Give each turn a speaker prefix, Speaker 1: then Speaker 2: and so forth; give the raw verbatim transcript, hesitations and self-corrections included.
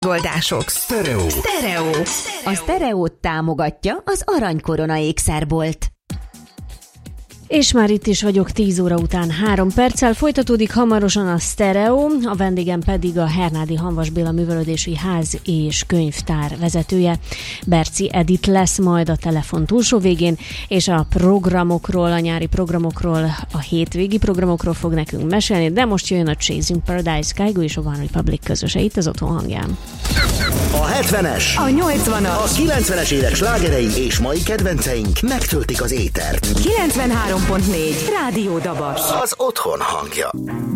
Speaker 1: Megoldások.
Speaker 2: Stereo.
Speaker 1: Stereo.
Speaker 3: A Stereót támogatja az Aranykorona ékszerbolt.
Speaker 4: És már itt is vagyok, tíz óra után három perccel. Folytatódik hamarosan a Stereo, a vendégem pedig a Hernádi Hamvas Béla Művelődési Ház és Könyvtár vezetője. Berczy Edit lesz majd a telefon túlsó végén, és a programokról, a nyári programokról, a hétvégi programokról fog nekünk mesélni, de most jön a Chasing Paradise, Kygo és a One Republic közöse itt az Otthon hangján.
Speaker 2: A hetvenes,
Speaker 1: A nyolcvanas,
Speaker 2: a kilencvenes évek slágerei és mai kedvenceink megtöltik az étert.
Speaker 1: kilencvenhárom pont négy Rádió Dabas.
Speaker 2: Az Otthon hangja.